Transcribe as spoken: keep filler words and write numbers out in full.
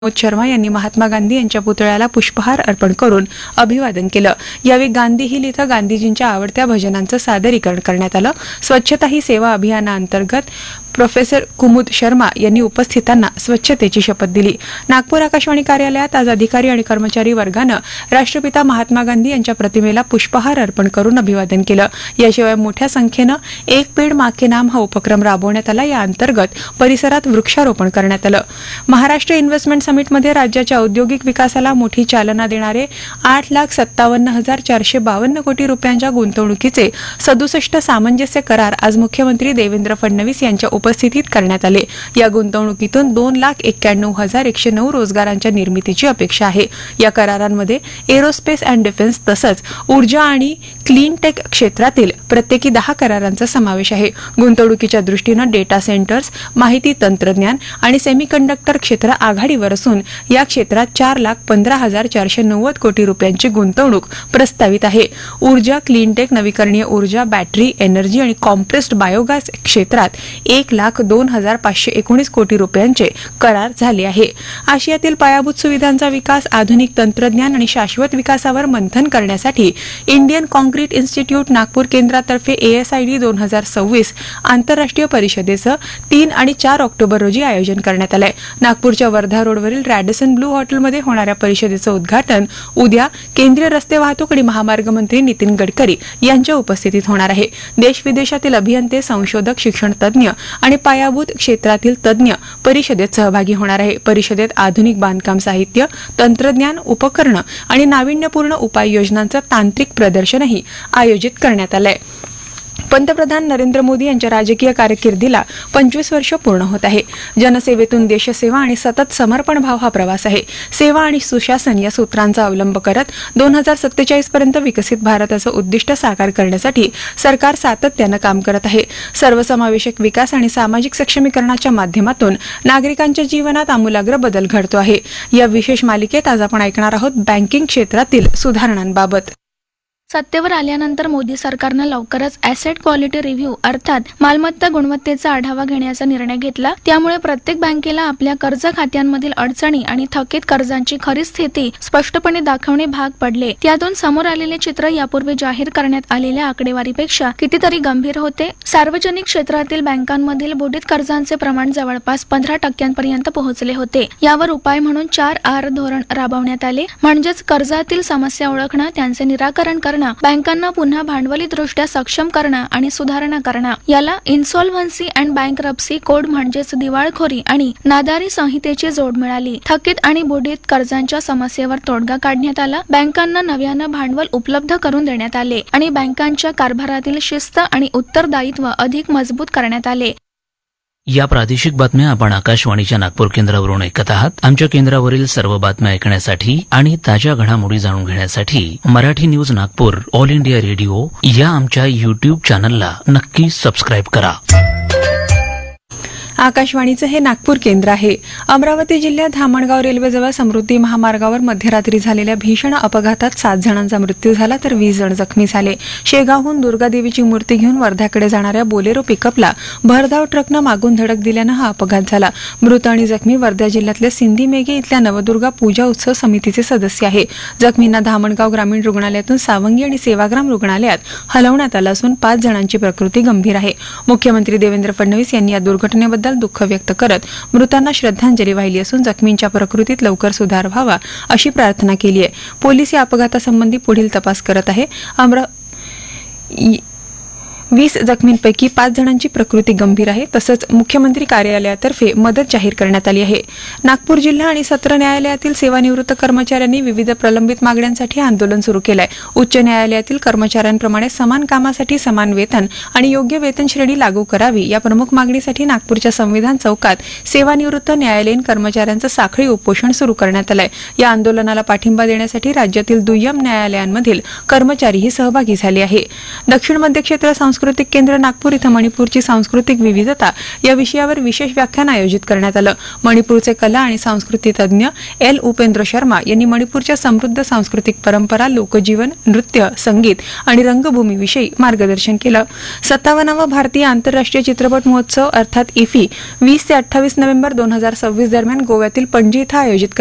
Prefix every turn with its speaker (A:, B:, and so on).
A: प्रमोद शर्मा यांनी महात्मा गांधी यांच्या पुतळ्याला पुष्पहार अर्पण करून अभिवादन केलं। यावेळी गांधी हिल इथं गांधीजींच्या आवडत्या भजनांचं सादरीकरण करण्यात आलं। स्वच्छता ही सेवा अभियानाअंतर्गत प्रोफेसर कुमुद शर्मा यांनी उपस्थितांना स्वच्छतेची शपथ दिली। नागपूर आकाशवाणी कार्यालयात आज अधिकारी आणि कर्मचारी वर्गानं राष्ट्रपिता महात्मा गांधी यांच्या प्रतिमेला पुष्पहार अर्पण करून अभिवादन केलं। याशिवाय मोठ्या संख्येनं एक पेड मां के नाम हा उपक्रम राबवण्यात आला। या अंतर्गत परिसरात वृक्षारोपण करण्यात आलं। महाराष्ट्र इन्व्हेस्टमेंट समिटमध्ये राज्याच्या औद्योगिक विकासाला मोठी चालना देणारे आठ लाख सत्तावन्न हजार चारशे बावन्न कोटी रुपयांच्या गुंतवणुकीचे सदुसष्ट सामंजस्य करार आज मुख्यमंत्री देवेंद्र फडणवीस यांच्या उपस्थितीत करण्यात आले। या गुंतवणुकीतून दोन लाख एक्क्याण्णव हजार एकशे नऊ रोजगारांच्या निर्मितीची अपेक्षा आहे। या करारांमध्ये एरोस्पेस अँड डिफेन्स तसंच ऊर्जा आणि क्लीन टेक क्षेत्रातील प्रत्येकी दहा करारांचा समावेश आहे। गुंतवणुकीच्या दृष्टीनं डेटा सेंटर्स, माहिती तंत्रज्ञान आणि सेमीकंडक्टर क्षेत्र आघाडीवर असून या क्षेत्रात चार लाख पंधरा हजार चारशे नव्वद कोटी रुपयांची गुंतवणूक प्रस्तावित आहे। ऊर्जा, क्लीन टेक, नवीकरणीय ऊर्जा, बॅटरी, एनर्जी आणि कॉम्प्रेस्ड बायोगॅस क्षेत्रात एक लाख दोन हजार पाचशे एकोणीस कोटी रुपयांचे करार झाले आहे। आशियातील पायाभूत सुविधांचा विकास, आधुनिक तंत्रज्ञान आणि शाश्वत विकासावर मंथन करण्यासाठी इंडियन कॉन्क्रीट इन्स्टिट्यूट नागपूर केंद्रातर्फे एएसआयडी दोन हजार सव्वीस आंतरराष्ट्रीय परिषदेचं तीन आणि चार ऑक्टोबर रोजी आयोजन करण्यात आलंय। नागपूरच्या वर्धा रोडवरील रॅडिसन ब्लू हॉटेलमध्ये होणाऱ्या परिषदेचं उद्घाटन उद्या केंद्रीय रस्ते वाहतूक आणि महामार्ग मंत्री नितीन गडकरी यांच्या उपस्थितीत होणार आहे। देश विदेशातील अभियंते, संशोधक, शिक्षण तज्ञ आणि पायाभूत क्षेत्रातील तज्ञ परिषदेत सहभागी होणार आहे। परिषदेत आधुनिक बांधकाम साहित्य, तंत्रज्ञान, उपकरणं आणि नाविन्यपूर्ण उपाययोजनांचं तांत्रिक प्रदर्शनही आयोजित करण्यात आलंय। पंतप्रधान नरेंद्र मोदी यांच्या राजकीय कारकिर्दीला पंचवीस वर्ष पूर्ण होत आहे। जनसेवेतून देशसेवा आणि सतत समर्पण भाव हा प्रवास आहे। सेवा आणि सुशासन या सूत्रांचा अवलंब करत दोन हजार सत्तेचाळीस पर्यंत विकसित भारताचं उद्दिष्ट साकार करण्यासाठी सरकार सातत्यानं काम करत आहे। सर्वसमावेशक विकास आणि सामाजिक सक्षमीकरणाच्या माध्यमातून नागरिकांच्या जीवनात आमूलाग्र बदल घडतो आहे। या विशेष मालिकेत आज आपण ऐकणार आहोत बँकिंग क्षेत्रातील सुधारणांबाबत।
B: सत्तेवर आल्यानंतर मोदी सरकारनं लवकरच ऍसेट क्वालिटी रिव्ह्यू अर्थात मालमत्ता गुणवत्तेचा आढावा घेण्याचा निर्णय घेतला। त्यामुळे प्रत्येक बँकेला आपल्या कर्ज खात्यांमधील अडचणी आणि थकीत कर्जांची खरी स्थिती स्पष्टपणे दाखवणे भाग पडले। त्यातून समोर आलेले चित्र यापूर्वी जाहीर करण्यात आलेल्या आकडेवारीपेक्षा कितीतरी गंभीर होते। सार्वजनिक क्षेत्रातील बँकांमधील बुडीत कर्जांचे प्रमाण जवळपास पंधरा टक्क्यांपर्यंत पोहोचले होते। यावर उपाय म्हणून चार आर धोरण राबवण्यात आले, म्हणजेच कर्जातील समस्या ओळखणं, त्यांचे निराकरण करणं, बँकांना पुन्हा भांडवली दृष्ट्या सक्षम करणं आणि सुधारणा करणं। याला इन्सॉल्व्हन्सी अँड बँकरप्सी कोड म्हणजेच दिवाळखोरी आणि नादारी संहितेची जोड मिळाली। थकीत आणि बुडीत कर्जांच्या समस्येवर तोडगा काढण्यात आला, बँकांना नव्यानं भांडवल उपलब्ध करून देण्यात आले आणि बँकांच्या कारभारातील शिस्त आणि उत्तरदायित्व अधिक मजबूत करण्यात आले।
C: या प्रादेशिक बातम्या आपण आकाशवाणीच्या नागपूर केंद्रावरून ऐकत आहात। आमच्या केंद्रावरील सर्व बातम्या ऐकण्यासाठी आणि ताज्या घडामोडी जाणून घेण्यासाठी Marathi news Nagpur all India radio या आमच्या युट्यूब चॅनलला नक्की सबस्क्राईब करा।
A: आकाशवाणीचं हे नागपूर केंद्र आहे। अमरावती जिल्ह्यात धामणगाव रेल्वेजवळ समृद्धी महामार्गावर मध्यरात्री झालेल्या भीषण अपघातात सात जणांचा मृत्यू झाला तर वीस जण जखमी झाले। शेगावहून दुर्गादेवीची मूर्ती घेऊन वर्ध्याकडे जाणाऱ्या बोलेरो पिकअपला भरधाव ट्रकनं मागून धडक दिल्यानं हा अपघात झाला। मृत आणि जखमी वर्धा जिल्ह्यातल्या सिंधी मेघे इथल्या नवदुर्गा पूजा उत्सव समितीचे सदस्य आहे। जखमींना धामणगाव ग्रामीण रुग्णालयातून सावंगी आणि सेवाग्राम रुग्णालयात हलवण्यात आलं असून पाच जणांची प्रकृती गंभीर आहे। मुख्यमंत्री देवेंद्र फडणवीस यांनी या दुर्घटनेबद्दल दुःख व्यक्त करत मृतांना श्रद्धांजली वाहिली असून जखमींच्या प्रकृतीत लवकर सुधार व्हावा अशी प्रार्थना केली आहे। पोलीस या अपघातासंबंधी पुढील तपास करत आहे। अमरा वीस जखमींपैकी पाच जणांची प्रकृती गंभीर आहे। तसंच मुख्यमंत्री कार्यालयातर्फे मदत जाहीर करण्यात आली आहे। नागपूर जिल्हा आणि सत्र न्यायालयातील सेवानिवृत्त कर्मचाऱ्यांनी विविध प्रलंबित मागण्यांसाठी आंदोलन सुरू केलंय। उच्च न्यायालयातील कर्मचाऱ्यांप्रमाणे समान कामासाठी समान वेतन आणि योग्य वेतन श्रेणी लागू करावी या प्रमुख मागणीसाठी नागपूरच्या संविधान चौकात सेवानिवृत्त न्यायालयीन कर्मचाऱ्यांचं साखळी उपोषण सुरू करण्यात आलंय। या आंदोलनाला पाठिंबा देण्यासाठी राज्यातील दुय्यम न्यायालयांमधील कर्मचारीही सहभागी झाले आहे। दक्षिण मध्य क्षेत्र सांस्कृतिक केंद्र नागपूर इथं मणिपूरची सांस्कृतिक विविधता या विषयावर विशेष व्याख्यान आयोजित करण्यात आलं. मणिपूरचे कला आणि संस्कृती तज्ज्ञ एल उपेंद्र शर्मा यांनी मणिपूरच्या समृद्ध सांस्कृतिक परंपरा, लोकजीवन, नृत्य, संगीत आणि रंगभूमीविषयी मार्गदर्शन केलं. सत्तावन्नावा भारतीय आंतरराष्ट्रीय चित्रपट महोत्सव अर्थात इफी वीस ते अठ्ठावीस नोव्हेंबर दोन हजार सव्वीस दरम्यान गोव्यातील पणजी इथं आयोजित